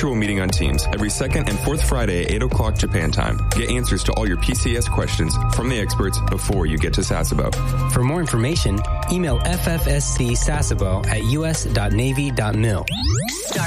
virtual meeting on Teams every second and fourth Friday at 8 o'clock Japan time. Get answers to all your PCS questions from the experts before you get to Sasebo. For more information, email ffscsasebo@us.navy.mil.